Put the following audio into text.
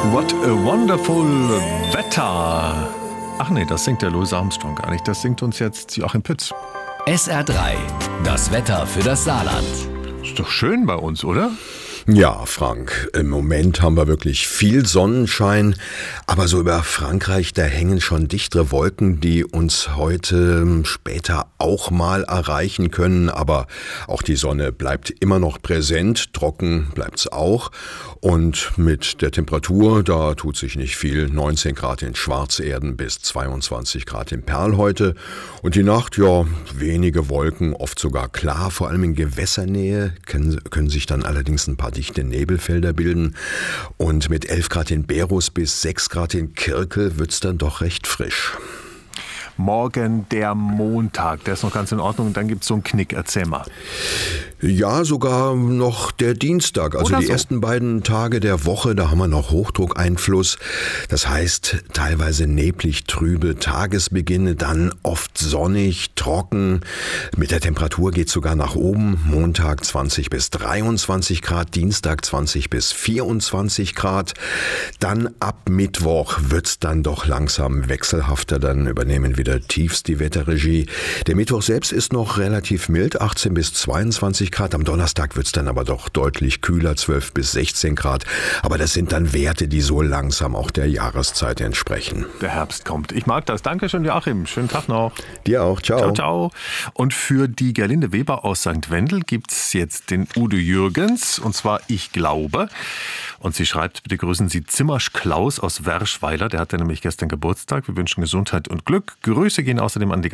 What a wonderful Wetter. Ach nee, das singt der Louis Armstrong gar nicht. Das singt uns jetzt Joachim Pütz. SR3, das Wetter für das Saarland. Ist doch schön bei uns, oder? Ja, Frank, im Moment haben wir wirklich viel Sonnenschein, aber so über Frankreich, da hängen schon dichtere Wolken, die uns heute später auch mal erreichen können, aber auch die Sonne bleibt immer noch präsent, trocken bleibt's auch und mit der Temperatur, da tut sich nicht viel, 19 Grad in Schwarzerden bis 22 Grad in Perl heute und die Nacht, ja, wenige Wolken, oft sogar klar, vor allem in Gewässernähe können sich dann allerdings ein paar dichte Nebelfelder bilden und mit 11 Grad in Berus bis 6 Grad in Kirkel wird's dann doch recht frisch. Morgen der Montag, der ist noch ganz in Ordnung. Und dann gibt's so einen Knick, erzähl mal. Ja, sogar noch der Dienstag, also Oder die so. ersten beiden Tage der Woche, da haben wir noch Hochdruckeinfluss. Das heißt, teilweise neblig trübe Tagesbeginne, dann oft sonnig, trocken. Mit der Temperatur geht's sogar nach oben. Montag 20 bis 23 Grad, Dienstag 20 bis 24 Grad. Dann ab Mittwoch wird's dann doch langsam wechselhafter, dann übernehmen wieder tiefst die Wetterregie. Der Mittwoch selbst ist noch relativ mild, 18 bis 22 Grad. Am Donnerstag wird's dann aber doch deutlich kühler, 12 bis 16 Grad. Aber das sind dann Werte, die so langsam auch der Jahreszeit entsprechen. Der Herbst kommt. Ich mag das. Dankeschön, Joachim. Schönen Tag noch. Dir auch. Ciao. Ciao, ciao. Und für die Gerlinde Weber aus St. Wendel gibt's jetzt den Udo Jürgens. Und zwar Ich glaube. Und sie schreibt, bitte grüßen Sie Zimmersch Klaus aus Werschweiler. Der hatte nämlich gestern Geburtstag. Wir wünschen Gesundheit und Glück. Grüße gehen außerdem an die